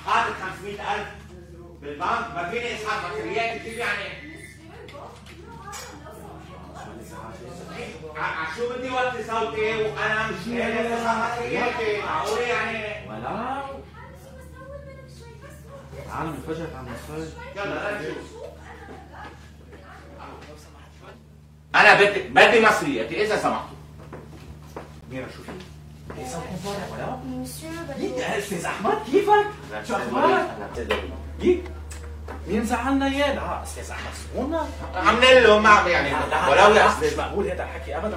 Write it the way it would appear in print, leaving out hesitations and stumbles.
حاطط 500,000 بالبنك، ما فيني اسحب مصريات كيف يعني؟ شو بدي وطي صوتي وانا مش قادر اسحب مصرياتي؟ معقول يعني؟ ولا العالم انفجرت على المصاري. يلا نشوف. انا بدي مصرياتي اذا سمحتوا. ميرا شو في؟ ليه صوتكم طالع ولا؟ ليك يا استاذ احمد كيفك؟ شو اخبارك؟ مين زعلنا اياه؟ لا استاذ احمد سكونا عاملين له ما يعني ولو يا مش مقبول هذا الحكي ابدا.